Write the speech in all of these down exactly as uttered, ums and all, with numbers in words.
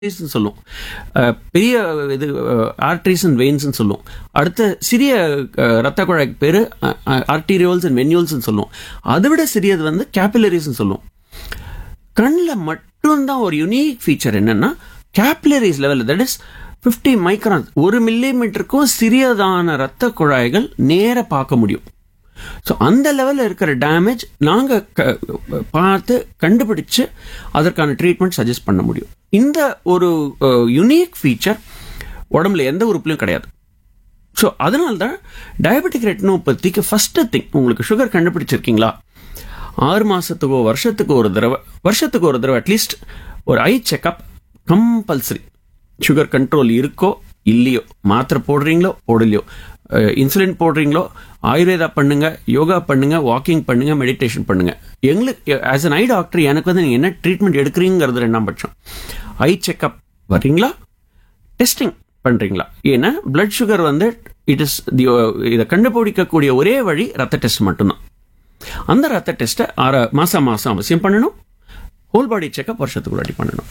சொல்லும், பெரிய இது ஆர்டரிஸ் அண்ட் வெயின்ஸ் சொல்லும். அடுத்த சிறிய ரத்த குழாய்க்கு பேரு ஆர்டீரியோல்ஸ் அண்ட் வென்யூல்ஸ் சொல்லும். அதை விட சிறியது வந்து கேபிலரிஸ் சொல்லும். கண்ணில் மட்டும்தான் ஒரு யூனிக் ஃபீச்சர் என்னன்னா capillaries level, that is fifty micron, ஒரு மில்லிமீட்டருக்கும் சிறியதான ரத்த குழாய்கள் நேர பார்க்க முடியும். ஸோ அந்த லெவலில் இருக்கிற டேமேஜ் நாங்கள் பார்த்து கண்டுபிடிச்சு அதற்கான ட்ரீட்மெண்ட் சஜஸ்ட் பண்ண முடியும். இந்த ஒரு யுனிக் ஃபீச்சர் உடம்புல எந்த உறுப்புலையும் கிடையாது. ஸோ அதனால தான் டயபெட்டிக் ரெட்டினோபதிக்கு ஃபர்ஸ்ட் திங், உங்களுக்கு சுகர் கண்டுபிடிச்சிருக்கீங்களா, ஆறு மாசத்துக்கோ வருஷத்துக்கு ஒரு தடவை வருஷத்துக்கு ஒரு தடவை அட்லீஸ்ட் ஒரு ஐ செக்அப் கம்பல்சரி. சுகர் கண்ட்ரோல் இருக்கோ இல்லையோ, மாத்திரை போடுறீங்களோ போடலையோ, இன்சுலின் போடுறீங்களோ, ஆயுர்வேதா பண்ணுங்க, யோகா பண்ணுங்க, வாக்கிங் பண்ணுங்க, மெடிடேஷன் பண்ணுங்க. எங்களுக்கு ஆஸ் அன் ஐ டாக்டர் எனக்கு வந்து நீங்க என்ன ட்ரீட்மெண்ட் எடுக்கிறீங்கிறது ரெண்டாம் பட்சம். ஐ செக்அப் வர்றீங்களா, டெஸ்டிங் பண்றீங்களா? ஏன்னா பிளட் சுகர் வந்து இட் இஸ் இதை கண்டுபிடிக்கக்கூடிய ஒரே வழி ரத்த டெஸ்ட் மட்டும்தான். அந்த ரத்த டெஸ்ட்டை ஆறு மாசம் மாசம் அவசியம் பண்ணணும். ஹோல் பாடி செக்அப் வருஷத்துக்கு ஒரு வாட்டி பண்ணணும்.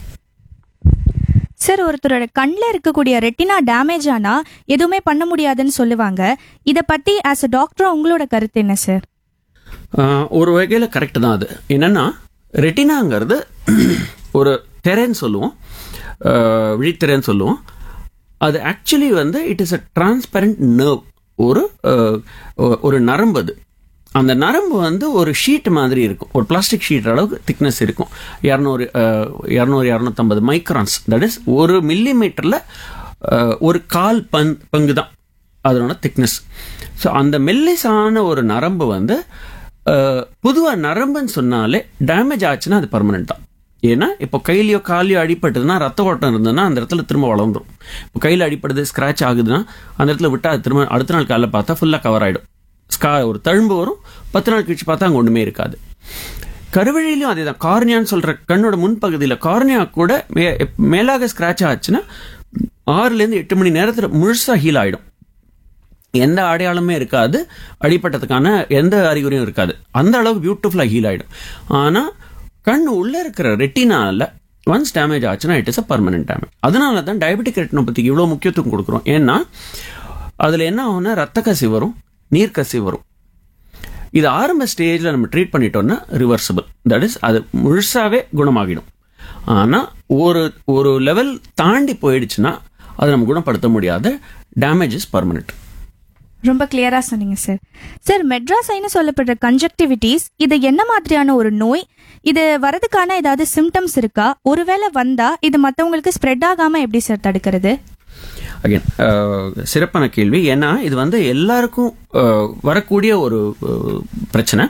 சார், ஒருத்தரோட கண்ணில் இருக்கக்கூடிய ரெட்டினா டேமேஜ் ஆனா எதுவுமே பண்ண முடியாதுன்னு சொல்லுவாங்க. இதை பத்தி ஆஸ் அ டாக்டர் உங்களோட கருத்து என்ன சார்? ஒரு வகையில் கரெக்ட் தான். அது என்னன்னா ரெட்டினாங்கிறது ஒரு தெரன்னு சொல்லுவோம், விழித்திரைன்னு சொல்லுவோம். அது ஆக்சுவலி வந்து it is a transparent nerve, ஒரு ஒரு நரம்பு. அது அந்த நரம்பு வந்து ஒரு ஷீட் மாதிரி இருக்கும், ஒரு பிளாஸ்டிக் ஷீட் அளவுக்கு திக்னஸ் இருக்கும். இரநூறு இரநூறு இரநூத்தம்பது மைக்ரான்ஸ், தட் இஸ் ஒரு மில்லி மீட்டரில் ஒரு கால் பங் பங்கு தான் அதனோட திக்னஸ். ஸோ அந்த மெல்லிசான ஒரு நரம்பு வந்து பொதுவாக நரம்புன்னு சொன்னாலே டேமேஜ் ஆச்சுன்னா அது பர்மனெண்ட் தான். ஏன்னா இப்போ கையிலையோ காலையோ அடிப்பட்டதுன்னா ரத்த ஓட்டம் இருந்ததுன்னா அந்த இடத்துல திரும்ப வளர்ந்துடும். இப்போ கையில் அடிப்படுது, ஸ்க்ராட்ச் ஆகுதுன்னா அந்த இடத்துல விட்டால் அது திரும்ப அடுத்த நாள் காலையில் பார்த்தா ஃபுல்லாக கவர் ஆகிடும். ஸ்கா ஒரு தழும்பு வரும், பத்து நாள் கழிச்சு பார்த்தா அங்கே ஒன்றுமே இருக்காது. கருவழியிலும் அதே தான். கார்னியான்னு சொல்கிற கண்ணோட முன்பகுதியில் கார்னியா கூட மே மேலாக ஸ்க்ராட்ச் ஆச்சுன்னா ஆறுலேருந்து எட்டு மணி நேரத்தில் முழுசாக ஹீல் ஆகிடும். எந்த அடையாளமே இருக்காது, அடிப்பட்டதுக்கான எந்த அறிகுறியும் இருக்காது. அந்த அளவுக்கு பியூட்டிஃபுல்லாக ஹீல் ஆகிடும். ஆனால் கண் உள்ளே இருக்கிற ரெட்டினால ஒன்ஸ் டேமேஜ் ஆச்சுன்னா it is a permanent damage. அதனால தான் டயபெட்டிக் ரெட்டினோபதிக்கு இவ்வளோ முக்கியத்துவம் கொடுக்குறோம். ஏன்னா அதில் என்ன ஆகும்னா ரத்த கசி வரும், நீர் கசி வரும். இது ஆரம்ப ஸ்டேஜில் நம்ம ட்ரீட் பண்ணிட்டோம்னா ரிவர்சிபிள், தட் இஸ் அது முழுசாவே குணமாகிடும். ஆனால் ஒரு ஒரு லெவல் தாண்டி போயிடுச்சுன்னா அதை நம்ம குணப்படுத்த முடியாத டேமேஜ் இஸ் பர்மனெண்ட். ரொம்ப கிளியரா சொன்னீங்க சார். சார், மெட்ராசைன்னு சொல்லப்படுற கன்ஜக்டிவிட்டிஸ் இது என்ன மாதிரியான ஒரு நோய்? இது வரதுக்கான ஏதாவது சிம்டம்ஸ் இருக்கா? ஒருவேளை வந்தா இது மற்றவங்களுக்கு ஸ்ப்ரெட் ஆகாம எப்படி சார் தடுக்கிறது? அகைன் சிறப்பான கேள்வி. ஏன்னா இது வந்து எல்லாருக்கும் வரக்கூடிய ஒரு பிரச்சனை.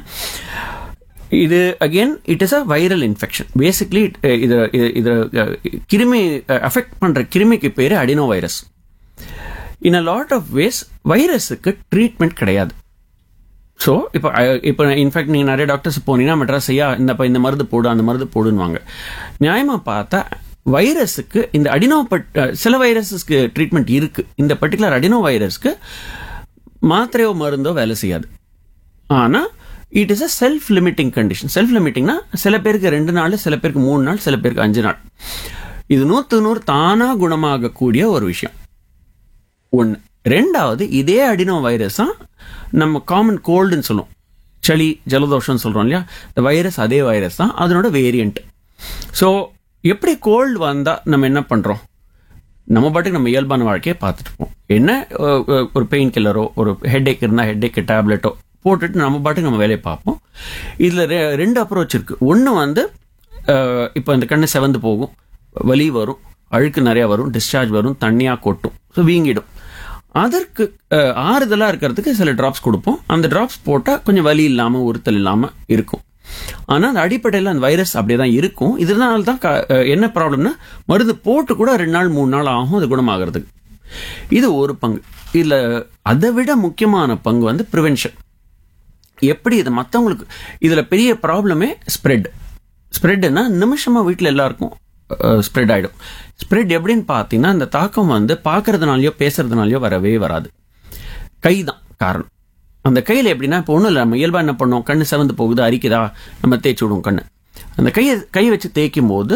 இது again it is a viral infection. Basically இது இது கிருமி அஃபெக்ட் பண்ற கிருமிக்கு பேரு அடினோ virus. In a lot of ways வைரஸுக்கு treatment கிடையாது. ஸோ இப்போ இப்போ இன்ஃபேக்ட் நீங்கள் நிறைய டாக்டர்ஸ் போனீங்கன்னா மெட்ராஸ் ஐயா இந்த இந்த மருந்து போடு அந்த மருந்து போடுன்னுவாங்க. நியாயமாக பார்த்தா வைரஸுக்கு இந்த அடினோ சில வைரஸஸ்க்கு ட்ரீட்மெண்ட் இருக்கு. இந்த பர்டிகுலர் அடினோ வைரஸ்க்கு மாத்திரையோ மருந்தோ வேலை செய்யாது. ஆனால் it is a self limiting condition. Self லிமிட்டிங்னா சில பேருக்கு ரெண்டு நாள், சில பேருக்கு மூணு நாள், சில பேருக்கு அஞ்சு நாள். இது நூற்று நூறு தானாக குணமாகக்கூடிய ஒரு விஷயம் ஒன்று. ரெண்டாவது, இதே அடினோ வைரஸா நம்ம காமன் கோல்டுன்னு சொல்லுவோம், சளி ஜலதோஷம்னு சொல்றோம் இல்லையா, இந்த வைரஸ் அதே வைரஸ் தான், அதனோட வேரியன்ட். ஸோ எப்படி கோல்டு வந்தா நம்ம என்ன பண்றோம், நம்ம பாட்டுக்கு நம்ம இயல்பான வாழ்க்கையை பார்த்துட்டு இருப்போம். என்ன ஒரு பெயின் கில்லரோ ஒரு ஹெட்ஏக் இருந்தால் ஹெட்ஏக் டேப்லெட்டோ போட்டுட்டு நம்ம பாட்டுக்கு நம்ம வேலையை பார்ப்போம். இதுல ரெண்டு அப்ரோச் இருக்கு. ஒன்று வந்து இப்போ இந்த கண்ணு செவந்து போகும், வலி வரும், அழுக்கு நிறைய வரும், டிஸ்சார்ஜ் வரும், தண்ணியா கொட்டும், ஸோ வீங்கிடும். அதற்கு ஆறுதலாக இருக்கிறதுக்கு சில டிராப்ஸ் கொடுப்போம். அந்த டிராப்ஸ் போட்டால் கொஞ்சம் வலி இல்லாமல் உறுத்தல் இல்லாமல் இருக்கும். ஆனால் அந்த அடிப்படையில் அந்த வைரஸ் அப்படியே தான் இருக்கும். இதனால தான் என்ன ப்ராப்ளம்னா மருந்து போட்டு கூட ரெண்டு நாள் மூணு நாள் ஆகும் அது குணமாகிறதுக்கு. இது ஒரு பங்கு. இதில் அதை விட முக்கியமான பங்கு வந்து ப்ரிவென்ஷன். எப்படி இது மற்றவங்களுக்கு இதில் பெரிய ப்ராப்ளமே ஸ்ப்ரெட். ஸ்ப்ரெட்னா நிமிஷமாக வீட்டில் எல்லாருக்கும் ஸ்ப்ரெட் ஆகிடும். ஸ்ப்ரெட் எப்படின்னு பார்த்தீங்கன்னா இந்த தாக்கம் வந்து பார்க்கறதுனாலையோ பேசுறதுனாலையோ வரவே வராது. கை தான் காரணம். அந்த கையில் எப்படின்னா இப்போ ஒன்றும் இல்லை, நம்ம இயல்பாக என்ன பண்ணோம், கண்ணு செவந்து போகுது அரிக்குதா நம்ம தேய்ச்சி விடுவோம் கண்ணு. அந்த கையை கை வச்சு தேய்க்கும் போது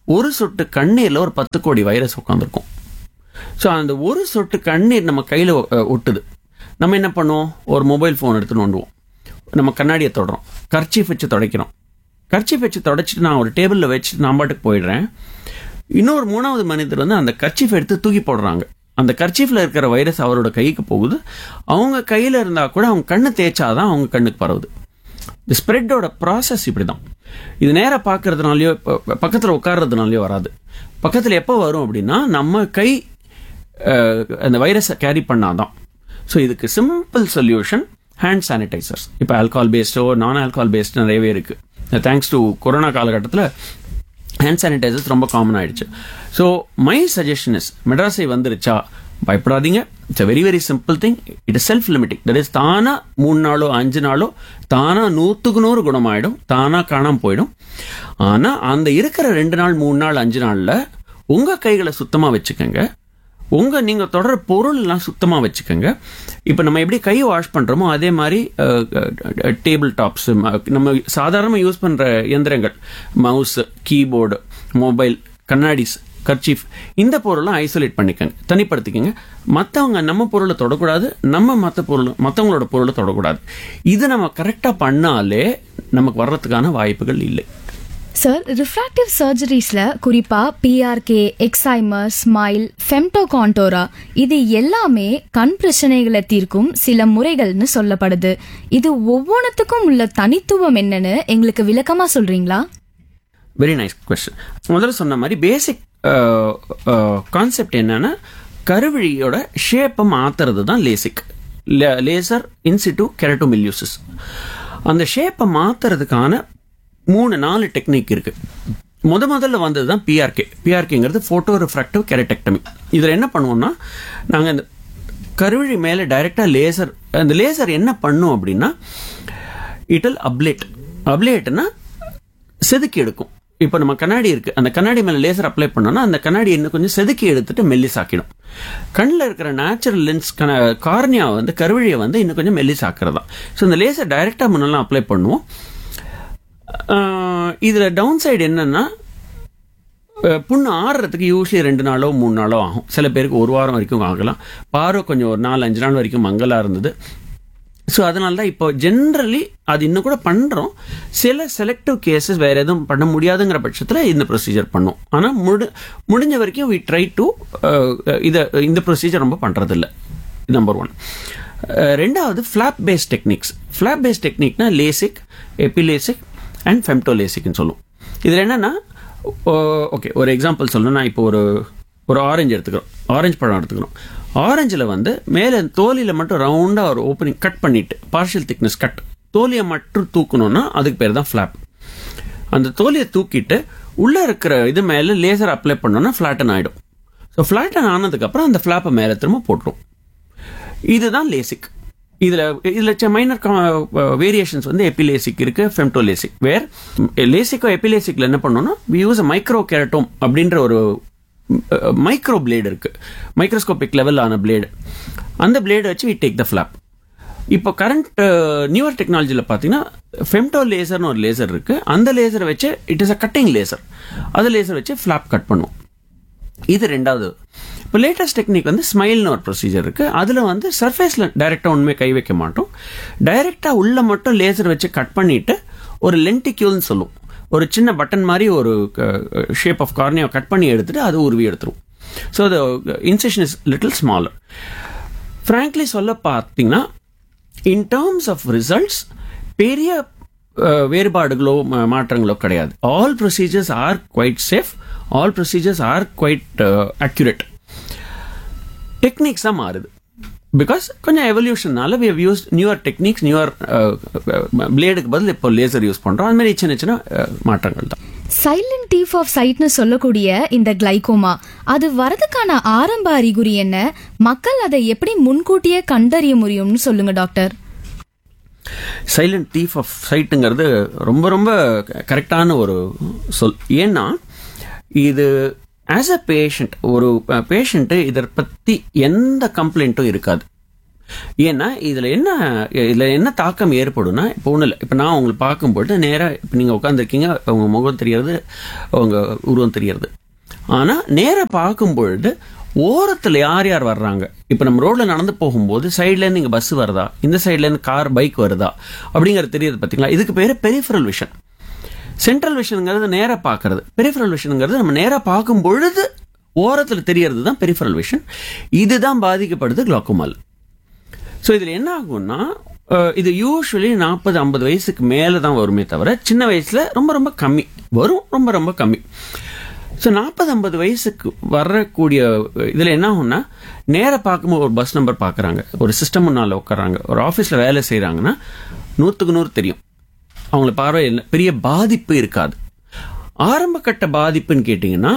ஒரு சொட்டு கண்ணீர்ல ஒரு பத்து கோடி வைரஸ் உட்காந்துருக்கும். ஸோ அந்த ஒரு சொட்டு கண்ணீர் நம்ம கையில் ஒட்டுது. நம்ம என்ன பண்ணுவோம்? ஒரு மொபைல் ஃபோன் எடுத்து நோண்டுவோம், நம்ம கண்ணாடியை தொடறோம், கர்ச்சீஃப் வச்சு துடைக்கிறோம். கர்ச்சீஃப் வச்சு தொடச்சிட்டு நான் ஒரு டேபிளில் வச்சுட்டு நான் பாட்டுக்கு போயிடுறேன். இன்னொரு மூணாவது மனிதர் வந்து அந்த கர்ச்சீஃப் எடுத்து தூக்கி போடுறாங்க. அந்த கர்ச்சீஃபில் இருக்கிற வைரஸ் அவரோட கைக்கு போகுது. அவங்க கையில் இருந்தால் கூட அவங்க கண்ணு தேய்ச்சாதான் அவங்க கண்ணுக்கு பரவுது. இந்த ஸ்ப்ரெட்டோட ப்ராசஸ் இப்படி தான். இது நேராக பார்க்கறதுனாலையோ பக்கத்தில் உட்கார்றதுனாலையோ வராது. பக்கத்தில் எப்போ வரும் அப்படின்னா நம்ம கை அந்த வைரஸை கேரி பண்ணாதான். ஸோ இதுக்கு சிம்பிள் சொல்யூஷன் ஹேண்ட் சானிடைசர்ஸ். இப்போ ஆல்கஹால் பேஸ்டோ நான் ஆல்கஹால் பேஸ்டு நிறையவே இருக்குது. தேங்க்ஸ் டு கொரோனா காலகட்டத்தில் ஹேண்ட் சானிடைசர்ஸ் ரொம்ப காமன் ஆயிடுச்சு. ஸோ மை சஜஷன் இஸ், மெட்ராஸை வந்துருச்சா பயப்படாதீங்க. It's a very very simple thing. It is self limiting. That is தானா மூணு நாளோ அஞ்சு நாளோ தானா நூற்றுக்கு நூறு குணமாயிடும், தானா காணாமல் போயிடும். ஆனால் அந்த இருக்கிற ரெண்டு நாள் மூணு நாள் அஞ்சு நாளில் உங்கள் கைகளை சுத்தமாக வச்சுக்கோங்க. உங்கள் நீங்கள் தொடர பொருள் எல்லாம் சுத்தமாக வச்சுக்கோங்க. இப்போ நம்ம எப்படி கை வாஷ் பண்ணுறோமோ அதே மாதிரி டேபிள் டாப்ஸ், நம்ம சாதாரணமாக யூஸ் பண்ணுற எந்திரங்கள், மவுஸ், கீபோர்டு, மொபைல், கண்ணாடிஸ், கர்ச்சீஃப், இந்த பொருள்லாம் ஐசோலேட் பண்ணிக்கோங்க, தனிப்படுத்திக்கோங்க. மற்றவங்க நம்ம பொருளை தொடக்கூடாது, நம்ம மற்ற பொருள் மற்றவங்களோட பொருளை தொடக்கூடாது. இது நம்ம கரெக்டாக பண்ணாலே நமக்கு வர்றதுக்கான வாய்ப்புகள் இல்லை. சார், ரிஃப்ராக்டிவ் சர்ஜரிஸ்ல குறிப்பா பிஆர்கே, எக்ஸைமர், ஸ்மைல், ஃபெம்டோ கான்டோரா இது எல்லாமே கண் பிரச்சனைகளை தீர்க்கும் சில முறைகள்னு சொல்லப்படுது. இது ஒவ்வொன்றுத்துக்கும் உள்ள தனித்துவம் என்னன்னு எங்களுக்கு விளக்கமா சொல்றீங்களா? Very nice question. முதல்ல சொன்ன மாதிரி பேசிக் கான்செப்ட் என்னன்னா, கருவிழியோட ஷேப்பை மாத்துறது தான் லேசிக், லேசர் இன்சிட்டு கெரட்டோமில்யூசிஸ். அந்த ஷேப்பை மாத்துறதுக்கான மூணு நாலு டெக்னிக் இருக்கு. முத முதல்ல வந்தது தான் பிஆர்கே. பிஆர்கேங்கிறது photo refractive கெரட்டெக்டமி. இதில் என்ன பண்ணுவோம்னா, நாங்கள் இந்த கருவிழி மேலே டைரெக்டாக லேசர், அந்த லேசர் என்ன பண்ணும் அப்படின்னா, இட்டல் அப்ளேட். அப்ளேட்னா செதுக்கி எடுக்கும். இப்போ நம்ம கண்ணாடி இருக்கு, அந்த கண்ணாடி மேலே லேசர் அப்ளை பண்ணோம்னா அந்த கண்ணாடி இன்னும் கொஞ்சம் செதுக்கி எடுத்துட்டு மெல்லிசாக்கிடும். கண்ணில் இருக்கிற நேச்சுரல் லென்ஸ் கார்னியா வந்து கருவிழியை வந்து இன்னும் கொஞ்சம் மெல்லிசாக்குறதா. ஸோ இந்த லேசர் டைரெக்டாக முன்னெல்லாம் அப்ளை பண்ணுவோம். இதில் டவுன் சைடு என்னன்னா, புண்ணு ஆறுறதுக்கு யூஸ்வலி ரெண்டு நாளோ மூணு நாளோ ஆகும். சில பேருக்கு ஒரு வாரம் வரைக்கும் ஆகலாம். பார்வை கொஞ்சம் ஒரு நாலு அஞ்சு நாள் வரைக்கும் மங்கலாக இருந்தது. ஸோ அதனால தான் இப்போ ஜென்ரலி அது இன்னும் கூட பண்ணுறோம். சில செலக்டிவ் கேசஸ் வேறு எதுவும் பண்ண முடியாதுங்கிற பட்சத்தில் இந்த ப்ரொசீஜர் பண்ணும். ஆனால் முடி முடிஞ்ச வரைக்கும் வி ட்ரை டு இதை இந்த ப்ரொசீஜர் ரொம்ப பண்ணுறதில்ல. Number one. ரெண்டாவது flop paste techniques. Flop paste டெக்னிக்னா LASIK, எபிலேசிக் and ஃபெம்டோலேசிக்னு சொல்லுவோம். இதில் என்னன்னா, ஓகே ஒரு எக்ஸாம்பிள் சொல்லணும்னா, இப்போ ஒரு ஒரு ஆரஞ்சு எடுத்துக்கிறோம், ஆரஞ்சு பழம் எடுத்துக்கிறோம். ஆரஞ்சில் வந்து மேலே தோலியில் மட்டும் ரவுண்டாக ஒரு ஓப்பனிங் கட் பண்ணிட்டு, பார்ஷியல் திக்னஸ் கட், தோலியை மட்டும் தூக்கணும்னா அதுக்கு பேர் தான் ஃப்ளாப். அந்த தோலியை தூக்கிட்டு உள்ளே இருக்கிற இது மேலே லேசர் அப்ளை பண்ணோன்னா ஃப்ளாட்டன் ஆகிடும். ஸோ ஃப்ளாட்டன் ஆனதுக்கப்புறம் அந்த ஃப்ளாப்பை மேலே திரும்ப போட்டுரும். இதுதான் லேசிக். இதில் இதில் மைனர் வேரியேஷன்ஸ் வந்து எபிலேசிக் இருக்கு, ஃபெம்டோலேசிக். வேர் லேசிக்கோ எபிலேசிக்ல என்ன பண்ணோம்னா, வி யூஸ் அ மைக்ரோ கெரட்டோம் அப்படின்ற ஒரு மைக்ரோ பிளேடு இருக்கு, மைக்ரோஸ்கோபிக் லெவல் ஆன பிளேடு. அந்த பிளேடு வச்சு வி டேக் த ஃபிளாப். இப்போ கரண்ட் நியூவர் டெக்னாலஜியில் பார்த்தீங்கன்னா ஃபெம்டோ லேசர்னு ஒரு லேசர் இருக்கு. அந்த லேசரை வச்சு it is a cutting laser. அது லேசர் வச்சு ஃபிளாப் கட் பண்ணுவோம். இது ரெண்டாவது. இப்போ லேட்டஸ்ட் டெக்னிக் வந்து ஸ்மைல்னு ஒரு ப்ரொசீஜர் இருக்கு. அதில் வந்து சர்ஃபேஸில் டைரெக்டாக ஒன்றுமே கை வைக்க மாட்டோம். டைரெக்டாக உள்ள மட்டும் லேசர் வச்சு கட் பண்ணிட்டு ஒரு லென்டிக்யூல்னு சொல்லுவோம், ஒரு சின்ன பட்டன் மாதிரி ஒரு ஷேப் ஆஃப் கார்னியா கட் பண்ணி எடுத்துட்டு அது உருவி எடுத்துரும். So the incision is little smaller. Frankly சொல்ல பார்த்தீங்கன்னா, இன் டேர்ம்ஸ் ஆஃப் ரிசல்ட்ஸ் பெரிய வேறுபாடுகளோ மாற்றங்களோ கிடையாது. All procedures R quite safe, all procedures R quite accurate. Techniques தான் மாறுது. பிகாஸ் கொஞ்சம் எவல்யூஷனால we have used newer techniques, newer பிளேடுக்கு பதில் இப்போ லேசர் யூஸ் பண்றோம். அது மாதிரி சின்ன சின்ன மாற்றங்கள் தான். சைலண்ட் தீஃப் ஆஃப் சைட்னு சொல்லக்கூடிய இந்த கிளைகோமா, அது வரதுக்கான ஆரம்ப அறிகுறி என்ன? மக்கள் அதை எப்படி முன்கூட்டியே கண்டறிய முடியும்னு சொல்லுங்க டாக்டர். சைலண்ட் தீஃப் ஆஃப் சைட்டுங்கிறது ரொம்ப ரொம்ப கரெக்டான ஒரு சொல். ஏன்னா இது ஆஸ் அ பேஷண்ட், ஒரு பேஷண்ட்டு இதை பற்றி எந்த கம்ப்ளைண்ட்டும் இருக்காது. ஏன்னா இதில் என்ன இதில் என்ன தாக்கம் ஏற்படும்னா, இப்போ ஒன்றும் இல்லை, இப்போ நான் உங்களை பார்க்கும்போது நேராக இப்போ நீங்கள் உட்காந்துருக்கீங்க, உங்கள் முகம் தெரியறது, உங்கள் உருவம் தெரியறது. ஆனால் நேராக பார்க்கும்பொழுது ஓரத்தில் யார் யார் வர்றாங்க, இப்போ நம்ம ரோட்டில் நடந்து போகும்போது சைட்லேருந்து இங்கே பஸ் வருதா, இந்த சைட்லேருந்து கார் பைக் வருதா அப்படிங்கிறது தெரியுது பார்த்தீங்களா. இதுக்கு பேர் பெரிஃபரல் விஷன். சென்ட்ரல் விஷனுங்கிறது நேராக பார்க்கறது, பெரிஃபரல் விஷனுங்கிறது நம்ம நேராக பார்க்கும் பொழுது ஓரத்தில் தெரியறது தான் பெரிஃபரல் விஷன். இதுதான் பாதிக்கப்படுது குளோக்கோமால். ஸோ இதில் என்ன ஆகும்னா, இது யூஸ்வலி நாற்பது ஐம்பது வயசுக்கு மேலே தான் வருமே தவிர சின்ன வயசில் ரொம்ப ரொம்ப கம்மி வரும், ரொம்ப ரொம்ப கம்மி. ஸோ நாற்பது ஐம்பது வயசுக்கு வரக்கூடிய இதில் என்ன ஆகும்னா, நேராக பார்க்கும்போது ஒரு பஸ் நம்பர் பார்க்குறாங்க, ஒரு சிஸ்டம் முன்னால் உட்காராங்க, ஒரு ஆஃபீஸில் வேலை செய்கிறாங்கன்னா நூற்றுக்கு நூறு தெரியும், அவங்கள பார்வை என்ன பெரிய பாதிப்பு இருக்காது. ஆரம்ப கட்ட பாதிப்புன்னு கேட்டிங்கன்னா,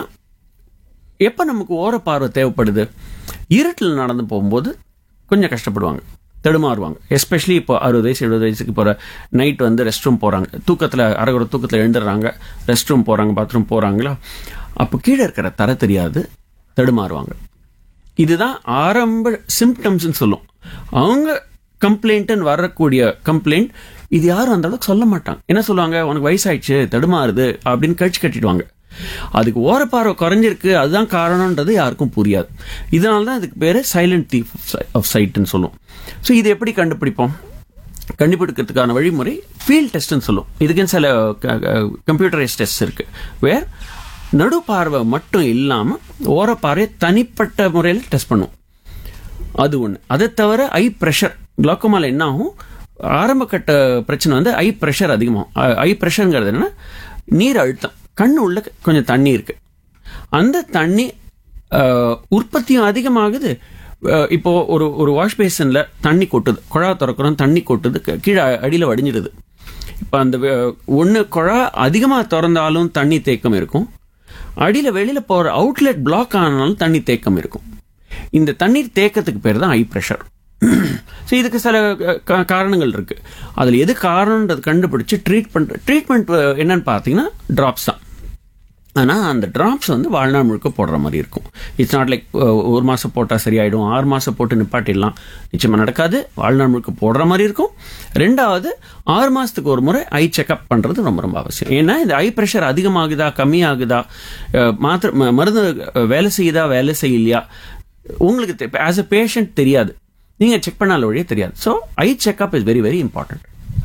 எப்போ நமக்கு ஓர பார்வை தேவைப்படுது, இருட்டில் நடந்து போகும்போது கொஞ்சம் கஷ்டப்படுவாங்க, தடுமாறுவாங்க. எஸ்பெஷலி இப்போ அறுபது வயசு எழுபது வயசுக்கு போகிற நைட் வந்து ரெஸ்ட் ரூம் போகிறாங்க, தூக்கத்தில் அரைகுற தூக்கத்தில் எழுந்துடுறாங்க, ரெஸ்ட் ரூம் போகிறாங்க, பாத்ரூம் போகிறாங்களா, அப்போ கீழே இருக்கிற தர தெரியாது, தடுமாறுவாங்க. இதுதான் ஆரம்ப சிம்டம்ஸ்ன்னு சொல்லும். அவங்க கம்ப்ளைண்ட்டுன்னு வரக்கூடிய கம்ப்ளைண்ட் இது யாரும் அந்த அளவுக்கு சொல்ல மாட்டாங்க. என்ன சொல்லுவாங்க, உனக்கு வயசாயிடுச்சு தடுமாறுது அப்படின்னு கழிச்சு கட்டிடுவாங்க. அதுக்கு ஓரப்பார்வை குறைஞ்சிருக்கு அதுதான் காரணம்ன்றது யாருக்கும் புரியாது. இதனால தான் இதுக்கு பேர் சைலண்ட் தீஃப் ஆஃப் சைட்னு சொல்லுவோம். ஸோ இது எப்படி கண்டுபிடிப்போம்? கண்டுபிடிக்கிறதுக்கான வழிமுறை ஃபீல்ட் டெஸ்ட்னு சொல்லுவோம். இதுக்குன்னு சில கம்ப்யூட்டரைஸ் டெஸ்ட் இருக்கு, வேர் நடு பார்வை மட்டும் இல்லாமல் ஓரப்பார்வை தனிப்பட்ட முறையில் டெஸ்ட் பண்ணுவோம். அது ஒன்று. அதை தவிர ஐ ப்ரெஷர், குளோக்கோமால என்ன ஆகும், ஆரம்ப கட்ட பிரச்சனை வந்து ஐ ப்ரெஷர் அதிகமாகும். ஐ ப்ரெஷருங்கிறது என்னன்னா நீர் அழுத்தம், கண்ணு உள்ள கொஞ்சம் தண்ணி இருக்கு, அந்த தண்ணி உற்பத்தியும் அதிகமாகுது. இப்போ ஒரு ஒரு வாஷ் பேசன்ல தண்ணி கொட்டுது, குழா திறக்கிறோம், தண்ணி கொட்டுது, கீழே அடியில் வடிஞ்சிடுது. இப்போ அந்த ஒன்று குழா அதிகமாக திறந்தாலும் தண்ணி தேக்கம் இருக்கும், அடியில் வெளியில் போகிற அவுட்லெட் பிளாக் ஆனாலும் தண்ணி தேக்கம் இருக்கும். இந்த தண்ணீர் தேக்கத்துக்கு பேர் தான் ஐ ப்ரெஷர். ஸோ இதுக்கு சில காரணங்கள் இருக்கு. அதில் எது காரணன்றது கண்டுபிடிச்சு ட்ரீட் பண்ணுற ட்ரீட்மெண்ட் என்னன்னு பார்த்தீங்கன்னா ட்ராப்ஸ் தான். ஆனால் அந்த ட்ராப்ஸ் வந்து வாழ்நாள் முழுக்க போடுற மாதிரி இருக்கும். இட்ஸ் நாட் லைக் ஒரு மாதம் போட்டால் சரியாயிடும், ஆறு மாதம் போட்டு நிப்பாட்டிடலாம், நிச்சயமாக நடக்காது. வாழ்நாள் முழுக்க போடுற மாதிரி இருக்கும். ரெண்டாவது, ஆறு மாதத்துக்கு ஒரு முறை ஐ செக்அப் பண்ணுறது ரொம்ப ரொம்ப அவசியம். ஏன்னா இந்த ஐ ப்ரெஷர் அதிகமாகுதா கம்மியாகுதா, மாத்திரை மருந்து வேலை செய்யுதா வேலை செய்யலையா உங்களுக்கு ஆஸ் அ பேஷண்ட் தெரியாது, நீங்கள் செக் பண்ணால வழியே தெரியாது. So I checkup is very very important.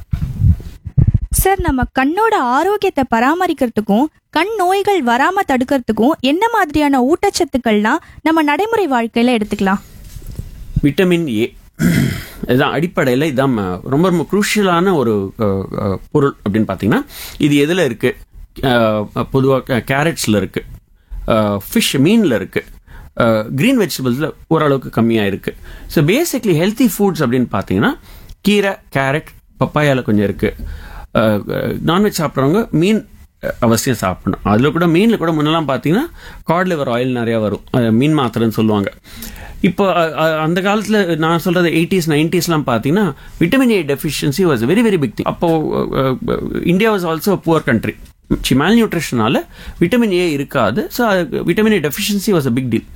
Sir, நம்ம கண்ணோட ஆரோக்கியத்தை பராமரிக்கிறதுக்கும் கண் நோய்கள் வராம தடுக்கிறதுக்கும் என்ன மாதிரியான ஊட்டச்சத்துக்கள்லாம் நம்ம நடைமுறை வாழ்க்கையில எடுத்துக்கலாம்? விட்டமின் ஏ இதுதான் அடிப்படையில், இதுதான் ரொம்ப ரொம்ப குரூஷியலான ஒரு பொருள் அப்படின்னு பார்த்தீங்கன்னா, இது எதில் இருக்கு? பொதுவாக கேரட்ஸில் இருக்கு, ஃபிஷ் மீனில் இருக்கு, கிரீன் வெஜிடபிள்ஸில் ஓரளவுக்கு கம்மியாக இருக்கு. ஸோ பேசிக்லி ஹெல்த்தி ஃபுட்ஸ் அப்படின்னு பார்த்தீங்கன்னா கீரை, கேரட், பப்பாயால கொஞ்சம் இருக்கு. நான்வெஜ் சாப்பிட்றவங்க மீன் அவசியம் சாப்பிடணும். அதில் கூட மீனில் கூட முன்னெல்லாம் பார்த்தீங்கன்னா காட் லிவர் ஆயில் நிறையா வரும், மீன் மாத்திரைன்னு சொல்லுவாங்க. இப்போ அந்த காலத்தில் நான் சொல்கிறது எயிட்டிஸ் நைன்டிஸ்லாம் பார்த்தீங்கன்னா vitamin A deficiency was very very big thing. அப்போ India was also poor country. மேல் நியூட்ரிஷனால விட்டமின் ஏ இருக்காது. So vitamin A deficiency was a big deal.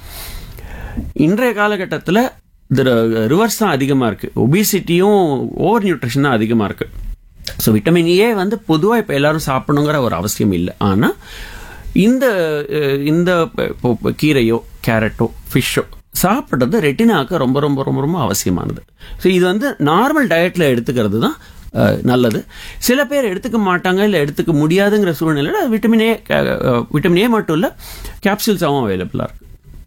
இன்றைய காலகட்டத்தில் இந்த ரிவர்ஸ் தான் அதிகமாக இருக்குது, ஒபிசிட்டியும் ஓவர் நியூட்ரிஷன் தான் அதிகமாக இருக்குது. ஸோ விட்டமின் ஏ வந்து பொதுவாக இப்போ எல்லாரும் சாப்பிடணுங்கிற ஒரு அவசியம் இல்லை. ஆனால் இந்த இந்த கீரையோ கேரட்டோ ஃபிஷ்ஷோ சாப்பிட்றது ரெட்டினாக்கு ரொம்ப ரொம்ப ரொம்ப ரொம்ப அவசியமானது. ஸோ இது வந்து நார்மல் டயட்டில் எடுத்துக்கிறது தான் நல்லது. சில பேர் எடுத்துக்க மாட்டாங்க, இல்லை எடுத்துக்க முடியாதுங்கிற சூழ்நிலையில் விட்டமின் ஏ விட்டமின் ஏ மட்டும் இல்லை கேப்சூல்ஸாகவும் அவைலபிளாக இருக்குது.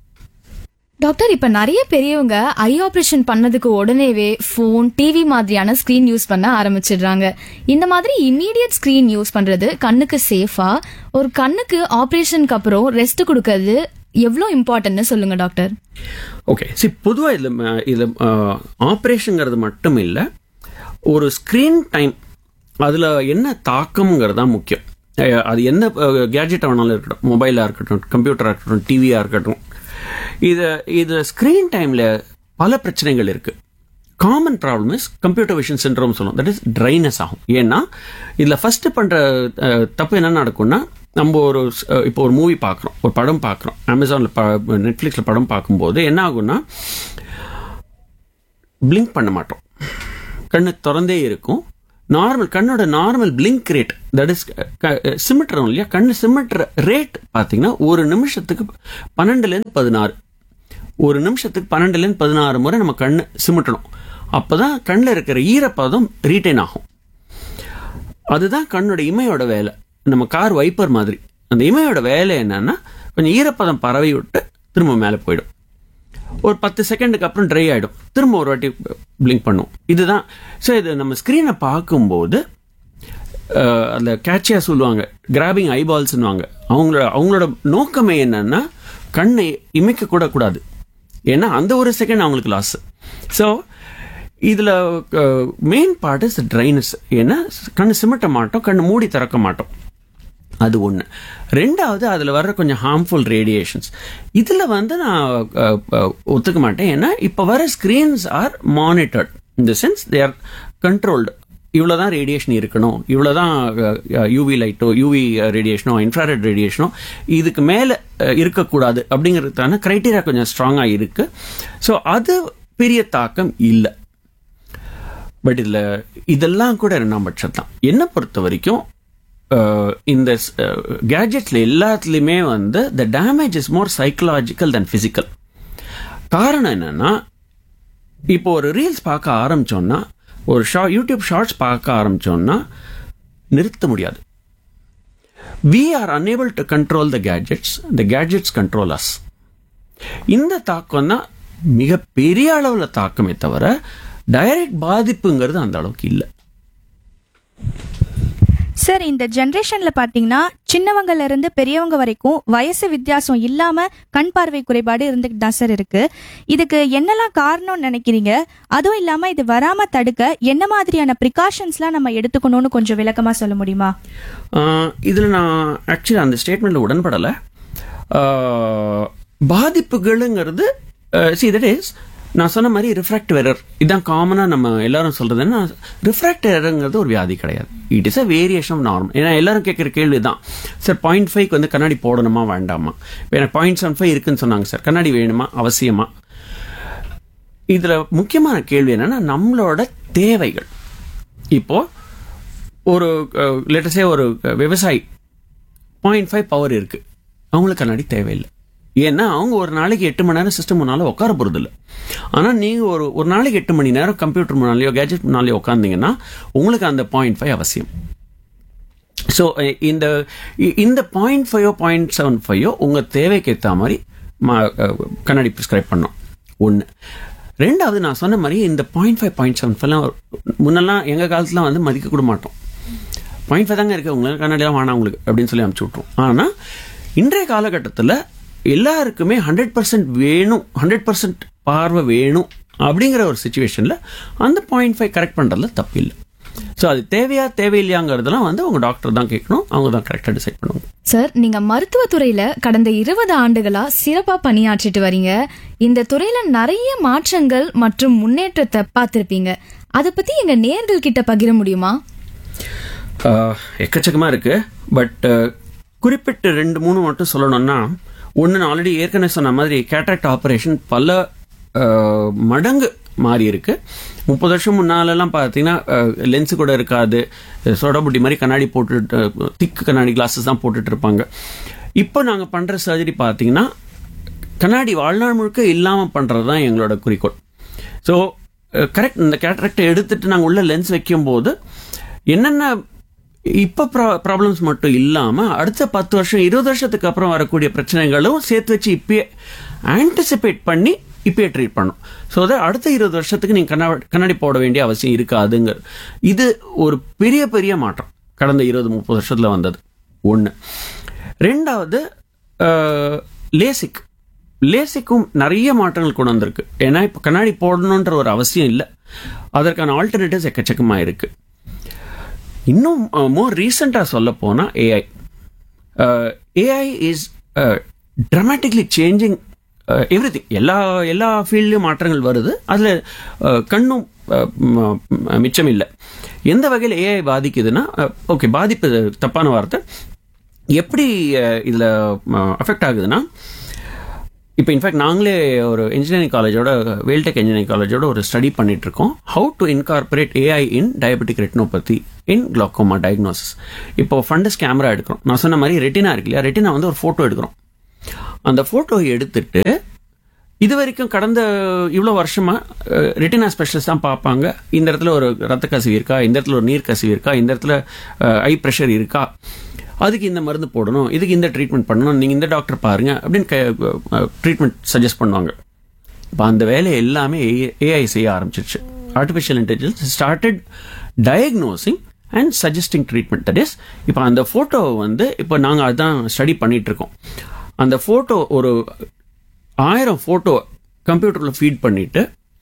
டாக்டர், இப்ப நிறைய பெரியவங்க ஐ ஆபரேஷன் பண்ணதுக்கு உடனேவே போன், டிவி மாதிரியான ஸ்கிரீன் யூஸ் பண்ண ஆரம்பிச்சிடுறாங்க. இந்த மாதிரி இமீடியட் ஸ்கிரீன் யூஸ் பண்றது கண்ணுக்கு சேஃபா? ஒரு கண்ணுக்கு ஆபரேஷனுக்கு அப்புறம் ரெஸ்ட் கொடுக்கறது எவ்வளோ இம்பார்ட்டன்ட்னு சொல்லுங்க டாக்டர். ஓகே, சரி, பொதுவாக இதில் இதில் ஆப்ரேஷனுங்கிறது மட்டும் இல்லை, ஒரு ஸ்க்ரீன் டைம் அதில் என்ன தாக்கம்ங்கிறது தான் முக்கியம். அது என்ன கேட்ஜெட் வேணாலும் இருக்கட்டும், மொபைலாக இருக்கட்டும், கம்ப்யூட்டராக இருக்கட்டும், டிவியாக இருக்கட்டும், இது இது ஸ்க்ரீன் டைமில் பல பிரச்சனைகள் இருக்குது. Common problem is computer vision syndrome சொல்லுவோம், தட் இஸ் ட்ரைனஸ் ஆகும். ஏன்னா இதில் ஃபஸ்ட்டு பண்ணுற தப்பு என்ன நடக்கும்னா, நம்ம ஒரு இப்போ ஒரு மூவி பார்க்குறோம், ஒரு படம் பார்க்குறோம், அமேசானில் ப நெட்ஃப்ளிக்ஸில் படம் பார்க்கும்போது என்ன ஆகும்னா, பிளிங்க் பண்ண மாட்டோம், கண்ணு திறந்தே இருக்கும். நார்மல் கண்ணோட normal blink rate, that is சிமிட்டுறோம் இல்லையா, கண்ணு சிமிட்டுற ரேட் பார்த்தீங்கன்னா ஒரு நிமிஷத்துக்கு பன்னெண்டுலேருந்து பதினாறு ஒரு நிமிஷத்துக்கு பன்னெண்டுலேருந்து பதினாறு முறை நம்ம கண்ணு சிமிட்டணும். அப்போதான் கண்ணில் இருக்கிற ஈரப்பதம் ரீட்டைன் ஆகும். அதுதான் கண்ணோட இமையோட வேலை. நம்ம கார் வைப்பர் மாதிரி அந்த இமையோட வேலை என்னன்னா கொஞ்சம் ஈரப்பதம் பரவி விட்டு திரும்ப மேலே போயிடும். ஒரு பத்து செகண்டுக்கு அப்புறம் ட்ரை ஆகிடும், திரும்ப ஒரு வாட்டி பிளிங்க் பண்ணும். இதுதான். ஸோ இது நம்ம ஸ்க்ரீனை பார்க்கும்போது அந்த கேட்சியா சொல்லுவாங்க, கிராபிங் ஐபால்ஸ்ன்னுவாங்க. அவங்களோட அவங்களோட நோக்கமே என்னன்னா கண்ணை இமைக்க கூட கூடாது, ஏன்னா அந்த ஒரு செகண்ட் அவங்களுக்கு லாஸ். ஸோ இதில் மெயின் பார்ட் இஸ் ட்ரைனஸ். ஏன்னா கண்ணு சிமிட்ட மாட்டோம், கண்ணு மூடி திறக்க மாட்டோம். அது ஒன்று. ரெண்டாவது அதில் வர்ற கொஞ்சம் ஹார்ம்ஃபுல் ரேடியேஷன்ஸ். இதில் வந்து நான் ஒத்துக்க மாட்டேன். ஏன்னா இப்போ வர screens R monitored, in the sense they are controlled. இவ்வளோதான் ரேடியேஷன் இருக்கணும், இவ்வளோதான் யூவி லைட்டோ யூவி ரேடியேஷனோ இன்ஃப்ராரெட் ரேடியேஷனோ இதுக்கு மேலே இருக்கக்கூடாது அப்படிங்கிறதுக்கான க்ரைட்டீரியா கொஞ்சம் ஸ்ட்ராங்காக இருக்குது. ஸோ அது பெரிய தாக்கம் இல்லை. பட் இதில் இதெல்லாம் கூட ரெண்டாம் பட்சம் தான். என்னை பொறுத்த வரைக்கும் இந்த கேட்ஜெட்ஸில் எல்லாத்துலேயுமே வந்து the damage is more psychological then physical. காரணம் என்னன்னா, இப்போ ஒரு ரீல்ஸ் பார்க்க ஆரம்பிச்சோன்னா, ஒரு ஷா யூடியூப் ஷார்ட்ஸ் பார்க்க ஆரம்பிச்சோன்னா நிறுத்த முடியாது. We are unable to control the gadgets, the gadgets control as. இந்த தாக்கம் தான் மிகப்பெரிய அளவில் தாக்கமே தவிர டைரக்ட் பாதிப்புங்கிறது அந்த அளவுக்கு இல்லை. சார், இந்த ஜென்ரேஷன்ல பாத்தீங்கன்னா சின்னவங்கல இருந்து பெரியவங்க வரைக்கும் வயசு வித்தியாசம் இல்லாம கண் பார்வை குறைபாடு இருந்துட்டு தான் சார் இருக்கு. இதுக்கு என்னெல்லாம் காரணம்னு நினைக்கிறீங்க? அதுவும் இல்லாம இது வராம தடுக்க என்ன மாதிரியான ப்ரிகாஷன்ஸ்லாம் நம்ம எடுத்துக்கணும்னு கொஞ்சம் விளக்கமா சொல்ல முடியுமா? இதுல நான் ஆக்சுவலி அந்த ஸ்டேட்மெண்ட்ல உடன்படலை. பாதிப்புகளுங்கிறது see that is நான் சொன்ன மாதிரி ரிஃப்ராக்டிவ் எரர், இதான் காமனாக நம்ம எல்லாரும் சொல்றதுன்னா, ரிஃப்ராக்டிவ் எரர்ங்கிறது ஒரு வியாதி கிடையாது. It is a variation of normal. ஏன்னா எல்லாரும் கேட்குற கேள்வி தான், சார் பாயிண்ட் ஃபைவ்க்கு வந்து கண்ணாடி போடணுமா வேண்டாமா? இப்போ எனக்கு பாயிண்ட் செவன் ஃபைவ் இருக்குன்னு சொன்னாங்க சார், கண்ணாடி வேணுமா அவசியமா? இதில் முக்கியமான கேள்வி என்னன்னா நம்மளோட தேவைகள். இப்போ ஒரு லேட்டஸ்டே ஒரு விவசாயி பாயிண்ட் ஃபைவ் பவர் இருக்கு, அவங்களுக்கு கண்ணாடி தேவையில்லை. ஏன்னா அவங்க ஒரு நாளைக்கு எட்டு மணி நேரம் சிஸ்டம் முன்னால உட்கார போறது இல்லை. ஆனால் நீங்கள் ஒரு ஒரு நாளைக்கு எட்டு மணி நேரம் கம்ப்யூட்டர் முன்னாலேயோ கேஜெட் முன்னாலேயோ உட்காந்தீங்கன்னா உங்களுக்கு அந்த பாயிண்ட் ஃபைவ் அவசியம். ஸோ இந்த இந்த பாயிண்ட் ஃபைவோ பாயிண்ட் செவன் ஃபைவோ உங்கள் தேவைக்கு ஏற்ற மாதிரி கண்ணாடி ப்ரிஸ்கிரைப் பண்ணோம். ஒன்று. ரெண்டாவது, நான் சொன்ன மாதிரி இந்த பாயிண்ட் ஃபைவ் பாயிண்ட் செவன் ஃபைவ்லாம் முன்னெல்லாம் எங்கள் காலத்துலாம் வந்து மதிக்க கூட மாட்டோம். பாயிண்ட் ஃபைவ் தாங்க இருக்குது, உங்களுக்கு கண்ணாடிலாம் வேணாம் உங்களுக்கு அப்படின்னு சொல்லி அனுப்பிச்சு விட்ருவோம். ஆனால் இன்றைய காலகட்டத்தில் எல்லாருக்குமே ஹண்ட்ரட் பர்சன்ட் வேணும், ஹண்ட்ரட் பர்சன்ட் பார்வை வேணும் அப்படிங்கிற ஒரு சுச்சுவேஷனில் அந்த பாயிண்ட் ஃபைவ் கரெக்ட் பண்ணுறதுல தப்பு இல்லை. ஸோ அது தேவையா தேவையில்லையாங்கிறதுலாம் வந்து உங்க டாக்டர் தான் கேட்கணும், அவங்க தான் கரெக்டாக டிசைட் பண்ணுவாங்க. சார், நீங்க மருத்துவத்துறையில கடந்த இருபது ஆண்டுகளா சிறப்பா பணியாற்றிட்டு வரீங்க. இந்த துறையில நிறைய மாற்றங்கள் மற்றும் முன்னேற்றத்தை பார்த்திருப்பீங்க. அதை பத்தி எங்க நேயர்கள் கிட்ட பகிர முடியுமா? எக்கச்சக்கமா இருக்கு. பட் குறிப்பிட்ட ரெண்டு மூணு மட்டும் சொல்லணும்னா, ஒன்று, நான் ஆல்ரெடி ஏற்கனவே சொன்ன மாதிரி கேட்ராக்ட் ஆப்ரேஷன் பல மடங்கு மாறி இருக்கு. முப்பது வருஷம் முன்னாலெல்லாம் பார்த்தீங்கன்னா லென்ஸு கூட இருக்காது, சொடபுட்டி மாதிரி கண்ணாடி போட்டு திக்கு கண்ணாடி கிளாஸஸ் தான் போட்டுட்டு இருப்பாங்க. இப்போ நாங்கள் பண்ணுற சர்ஜரி பார்த்தீங்கன்னா கண்ணாடி வாழ்நாள் முழுக்க இல்லாமல் பண்ணுறது தான் எங்களோட குறிக்கோள். ஸோ கரெக்ட், இந்த கேட்ராக்டை எடுத்துட்டு நாங்கள் உள்ள லென்ஸ் வைக்கும்போது என்னென்ன இப்போ ப்ரா ப்ராப்ளம்ஸ் மட்டும் இல்லாமல் அடுத்த பத்து வருஷம் இருபது வருஷத்துக்கு அப்புறம் வரக்கூடிய பிரச்சனைகளும் சேர்த்து வச்சு இப்பயே ஆன்டிசிபேட் பண்ணி இப்பயே ட்ரீட் பண்ணும். ஸோ அதை அடுத்த இருபது வருஷத்துக்கு நீங்கள் கண்ணா கண்ணாடி போட வேண்டிய அவசியம் இருக்காதுங்க. இது ஒரு பெரிய பெரிய மாற்றம் கடந்த இருபது முப்பது வருஷத்தில் வந்தது ஒன்று. ரெண்டாவது, லேசிக் லேசிக்கும் நிறைய மாற்றங்கள் கொண்டு வந்திருக்கு. ஏன்னா இப்போ கண்ணாடி போடணுன்ற ஒரு அவசியம் இல்லை, அதற்கான ஆல்டர்னேட்டிவ்ஸ் எக்கச்சக்கமாக இருக்கு. இன்னும் மோர் ரீசெண்டாக சொல்ல போனால் AI AI is ட்ராமேட்டிக்லி changing everything. எல்லா எல்லா ஃபீல்ட்லையும் மாற்றங்கள் வருது, அதில் கண்ணும் மிச்சம் இல்லை. எந்த வகையில் ஏஐ பாதிக்குதுன்னா, ஓகே பாதிப்பு தப்பான வார்த்தை, எப்படி இதில் அஃபெக்ட் ஆகுதுன்னா, இப்போ இன்ஃபேக்ட் நாங்களே ஒரு இன்ஜினியரிங் காலேஜோட வேல்டெக் இன்ஜினியரிங் காலேஜோட ஒரு ஸ்டடி பண்ணிட்டு இருக்கோம், how to incorporate AI in diabetic retinopathy in glaucoma diagnosis. இப்போ ஃபண்டஸ் கேமரா எடுக்கிறோம், நான் சொன்ன மாதிரி ரெட்டினா இருக்கு இல்லையா, ரெட்டினா வந்து ஒரு ஃபோட்டோ எடுக்கிறோம். அந்த ஃபோட்டோ எடுத்துட்டு இது வரைக்கும் கடந்த இவ்வளோ வருஷமா ரெட்டினா ஸ்பெஷலிஸ்ட் தான் பார்ப்பாங்க, இந்த இடத்துல ஒரு ரத்த கசிவு இருக்கா, இந்த இடத்துல ஒரு நீர் கசிவு இருக்கா, இந்த இடத்துல ஐ ப்ரெஷர் இருக்கா, அதுக்கு இந்த மருந்து போடணும், இதுக்கு இந்த ட்ரீட்மெண்ட் பண்ணணும், நீங்கள் இந்த டாக்டர் பாருங்க அப்படின்னு ட்ரீட்மெண்ட் சஜஸ்ட் பண்ணுவாங்க. இப்போ அந்த வேலையை எல்லாமே ஏஐ செய்ய ஆரம்பிச்சிருச்சு. Artificial intelligence started diagnosing and suggesting treatment. That is இப்போ அந்த ஃபோட்டோவை வந்து இப்போ நாங்கள் அதுதான் ஸ்டடி பண்ணிட்டு இருக்கோம். அந்த ஃபோட்டோ ஒரு ஆயிரம் ஃபோட்டோ கம்ப்யூட்டரில் ஃபீட் பண்ணிட்டு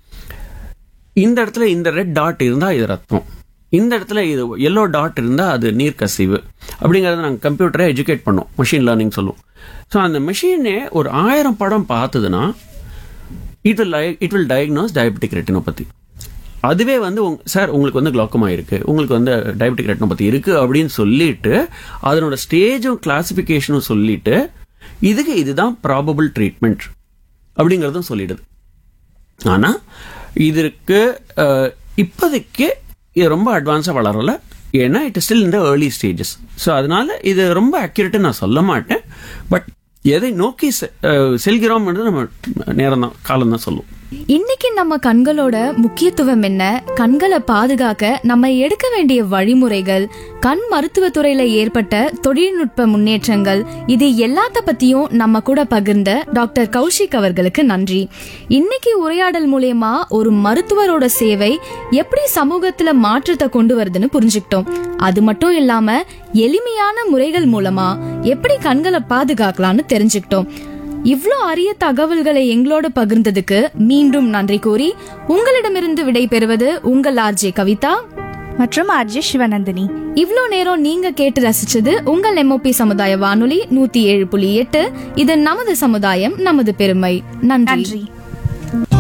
இந்த இடத்துல இந்த ரெட் டாட் இருந்தால் இது ரத்தம், இந்த இடத்துல இது எல்லோ டாட் இருந்தால் அது நீர் கசிவு அப்படிங்கிறத நாங்கள் கம்ப்யூட்டரை எஜுகேட் பண்ணோம், மெஷின் லேர்னிங் சொல்லுவோம். ஸோ அந்த மெஷினே ஒரு ஆயிரம் படம் பார்த்ததுன்னா it will it will diagnose diabetic retinopathy. அதுவே வந்து சார் உங்களுக்கு வந்து கிளாக்கோமா இருக்கு, உங்களுக்கு வந்து டயபெட்டிக் ரெட்டினோபதி இருக்கு அப்படின்னு சொல்லிட்டு அதனோட ஸ்டேஜும் கிளாசிஃபிகேஷனும் சொல்லிட்டு இதுக்கு இதுதான் ப்ராபபிள் ட்ரீட்மெண்ட் அப்படிங்கிறதும் சொல்லிடுது. ஆனால் இதற்கு இப்போதைக்கு இது ரொம்ப அட்வான்ஸாக வளரல, ஏன்னா it is still in the early stages. So அதனால இது ரொம்ப அக்யூரேட்டு நான் சொல்ல மாட்டேன். பட் எதை நோக்கி செல்கிறோம் நம்ம நேரம் தான் காலம் தான் சொல்லுவோம். இன்னைக்கு நம்ம கண்களோட முக்கியத்துவம் என்ன, கண்களை பாதுகாக்க நம்ம எடுக்க வேண்டிய வழிமுறைகள், கண் மருத்துவத்துறையில ஏற்பட்ட தொழில்நுட்ப முன்னேற்றங்கள், இது எல்லாத்த பத்தியும் நம்ம கூட பகிர்ந்த டாக்டர் கௌஷிக் அவர்களுக்கு நன்றி. இன்னைக்கு உரையாடல் மூலமா ஒரு மருத்துவரோட சேவை எப்படி சமூகத்துல மாற்றத்தை கொண்டு வருதுன்னு புரிஞ்சுக்கிட்டோம். அது மட்டும் இல்லாம எளிமையான முறைகள் மூலமா எப்படி கண்களை பாதுகாக்கலாம்னு தெரிஞ்சுக்கிட்டோம். இவ்ளோ அரிய தகவல்களை எங்களோட பகிர்ந்ததுக்கு மீண்டும் நன்றி கூறி உங்களிடமிருந்து விடை பெறுவது உங்கள் ஆர்ஜே கவிதா மற்றும் ஆர்ஜே சிவநந்தினி. இவ்ளோ நேரம் நீங்க கேட்டு ரசிச்சது உங்கள் எம்ஓபி சமுதாய வானொலி நூத்தி ஏழு புள்ளி எட்டு. இது நமது சமுதாயம் நமது பெருமை. நன்றி.